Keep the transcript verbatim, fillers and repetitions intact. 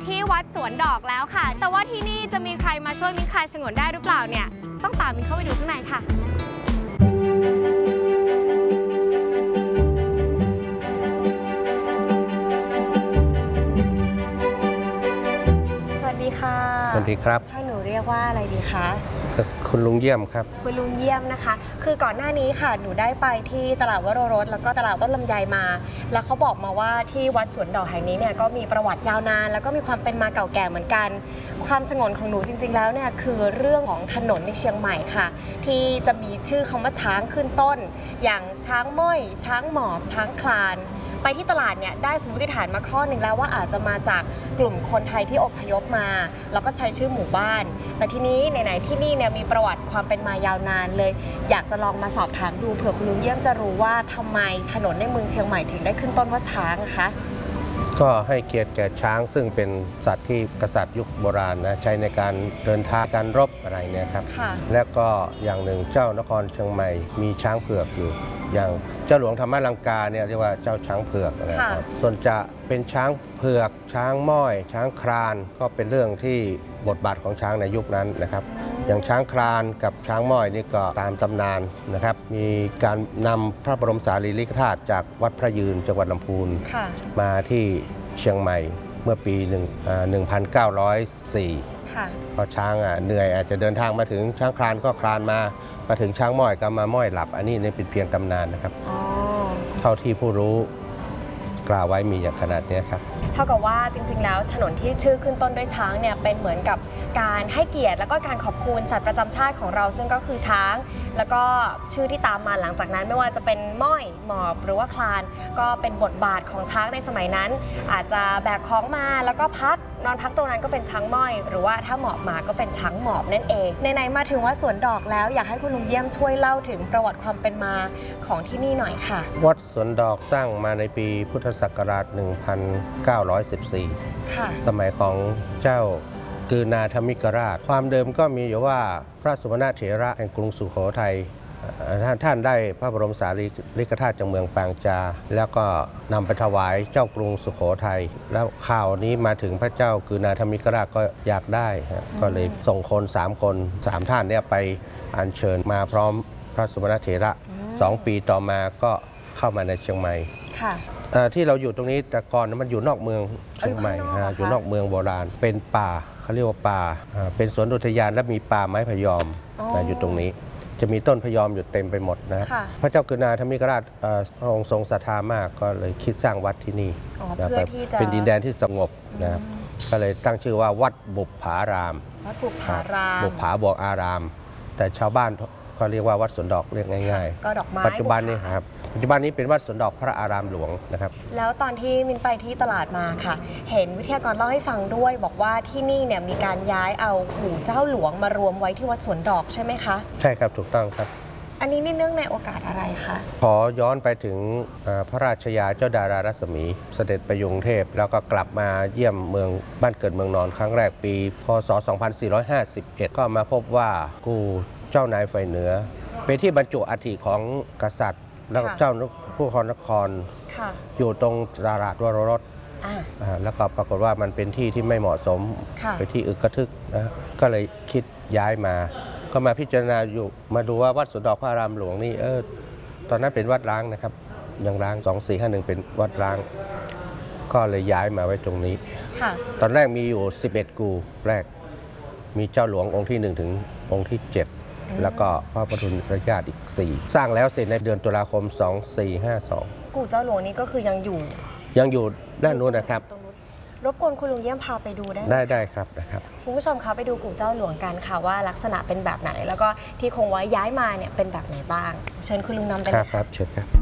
ที่วัดสวนดอกแล้วค่ะแต่ว่าที่นี่จะมีใครมาช่วยมิ้นคลายฉงนได้หรือเปล่าเนี่ยต้องตามมิ้นเข้าไปดูข้างในค่ะสวัสดีค่ะสวัสดีครับให้หนูเรียกว่าอะไรดีคะคุณลุงเยี่ยมครับคุณลุงเยี่ยมนะคะคือก่อนหน้านี้ค่ะหนูได้ไปที่ตลาดวโรรสแล้วก็ตลาดต้นลำไยมาแล้วเขาบอกมาว่าที่วัดสวนดอกแห่งนี้เนี่ยก็มีประวัติยาวนานแล้วก็มีความเป็นมาเก่าแก่เหมือนกันความสงวนของหนูจริงๆแล้วเนี่ยคือเรื่องของถนนในเชียงใหม่ค่ะที่จะมีชื่อคำว่าช้างขึ้นต้นอย่างช้างม้อยช้างหมอบช้างคลานไปที่ตลาดเนี่ยได้สมมติฐานมาข้อหนึ่งแล้วว่าอาจจะมาจากกลุ่มคนไทยที่อพยพมาแล้วก็ใช้ชื่อหมู่บ้านแต่ทีนี้ไหนๆที่นี่เนี่ยมีประวัติความเป็นมายาวนานเลยอยากจะลองมาสอบถามดูเผื่อคุณลุงเยี่ยมจะรู้ว่าทำไมถนนในเมืองเชียงใหม่ถึงได้ขึ้นต้นว่าช้างนะคะก็ให้เกียรติแก่ช้างซึ่งเป็นสัตว์ที่กษัตริย์ยุคโบราณนะใช้ในการเดินทางการรบอะไรเนี่ยครับและก็อย่างหนึ่งเจ้านครเชียงใหม่มีช้างเผือกอยู่อย่างเจ้าหลวงธรรมลังกาเนี่ยเรียกว่าเจ้าช้างเผือกนะครับส่วนจะเป็นช้างเผือกช้างม้อยช้างคลานก็เป็นเรื่องที่บทบาทของช้างในยุคนั้นนะครับอย่างช้างคลานกับช้างม้อยนี่ก็ตามตำนานนะครับมีการนำพระบรมสารีริกธาตุจากวัดพระยืนจังหวัดลำพูนมาที่เชียงใหม่เมื่อปีหนึ่งพันเก้าร้อยสี่พอช้างเหนื่อยอาจจะเดินทางมาถึงช้างคลานก็คลานมามาถึงช้างม้อยก็มาม้อยหลับอันนี้ในเป็นเพียงตำนานนะครับเท่าที่ผู้รู้กล่าวไว้มีอย่างขนาดนี้ครับเท่ากับว่าจริงๆแล้วถนนที่ชื่อขึ้นต้นด้วยช้างเนี่ยเป็นเหมือนกับการให้เกียรติแล้วก็การขอบคุณสัตว์ประจำชาติของเราซึ่งก็คือช้างแล้วก็ชื่อที่ตามมาหลังจากนั้นไม่ว่าจะเป็นม้อยหมอบหรือว่าคลานก็เป็นบทบาทของช้างในสมัยนั้นอาจจะแบกของมาแล้วก็พักนอนพักตรงนั้นก็เป็นช้างม้อยหรือว่าถ้าหมอบมาก็เป็นช้างหมอบนั่นเองไหนๆมาถึงวัดสวนดอกแล้วอยากให้คุณลุงเยี่ยมช่วยเล่าถึงประวัติความเป็นมาของที่นี่หน่อยค่ะวัดสวนดอกสร้างมาในปีพุทธศักราชหนึ่งพันเก้าร้อยสิบสี่สมัยของเจ้ากือนาธมิกราชความเดิมก็มีอยู่ว่าพระสุวรรณเถระแห่งกรุงสุโขทัยท่านท่านได้พระบรมสารีริกธาตุจากเมืองปางจาแล้วก็นำไปถวายเจ้ากรุงสุโขทัยแล้วข่าวนี้มาถึงพระเจ้ากือนาธมิกราชก็อยากได้ก็เลยส่งคนสามคนสามท่านเนี่ยไปอัญเชิญมาพร้อมพระสุวรรณเถระสองปีต่อมาก็เข้ามาในเชียงใหม่ที่เราอยู่ตรงนี้แต่ก่อนมันอยู่นอกเมืองเชียงใหม่อยู่นอกเมืองโบราณเป็นป่าเขาเรียกว่าป่าเป็นสวนอุทยานและมีป่าไม้พะยอมอยู่ตรงนี้จะมีต้นพะยอมอยู่เต็มไปหมดนะพระเจ้ากือนาธมิกราชพระองค์ทรงศรัทธามากก็เลยคิดสร้างวัดที่นี่เป็นดินแดนที่สงบนะครับก็เลยตั้งชื่อว่าวัดบุปผารามวัดบุปผารามบุปผาบอกอารามแต่ชาวบ้านเขาเรียกว่าวัดสวนดอกเรียกง่ายๆก็ดอกไม้ปัจจุบันนี้ครับปัจจุบันนี้เป็นวัดสวนดอกพระอารามหลวงนะครับแล้วตอนที่มินไปที่ตลาดมาค่ะเห็นวิทยากรเล่าให้ฟังด้วยบอกว่าที่นี่เนี่ยมีการย้ายเอากู่เจ้าหลวงมารวมไว้ที่วัดสวนดอกใช่ไหมคะใช่ครับถูกต้องครับอันนี้นี่เนื่องในโอกาสอะไรคะขอย้อนไปถึงพระราชยาเจ้าดารารัศมีเสด็จไปกรุงเทพแล้วก็กลับมาเยี่ยมเมืองบ้านเกิดเมืองนอนครั้งแรกปีพ.ศ. สองพันสี่ร้อยห้าสิบเอ็ดก็มาพบว่ากู่เจ้านายไฟเหนือเป็นที่บรรจุอัฐิของกษัตริย์แล้วเจ้าผู้ครนครอยู่ตรงตลาดวโรรสแล้วก็ปรากฏว่ามันเป็นที่ที่ไม่เหมาะสมไปที่อึกกระทึกนะก็เลยคิดย้ายมาก็มาพิจารณาอยู่มาดูว่าวัดสวนดอกพระอารามหลวงนี่เออตอนนั้นเป็นวัดร้างนะครับยังร้างสองสี่ห้าหนึ่งเป็นวัดร้างก็เลยย้ายมาไว้ตรงนี้ตอนแรกมีอยู่สิบเอ็ดกู่แรกมีเจ้าหลวงองค์ที่หนึ่งถึงองค์ที่เจ็ดแล้วก็พระปทุมราชอีกสี่สร้างแล้วเสร็จในเดือนตุลาคมสองสี่ห้าสองกู่เจ้าหลวงนี้ก็คือยังอยู่ยังอยู่ด้านนู้นนะครับรบกวนคุณลุงเยี่ยมพาไปดูได้ไหมได้ได้ครับนะครับคุณผู้ชมคะไปดูกู่เจ้าหลวงกันค่ะว่าลักษณะเป็นแบบไหนแล้วก็ที่คงไว้ย้ายมาเนี่ยเป็นแบบไหนบ้างเชิญคุณลุงนำไปครับครับเชิญครับ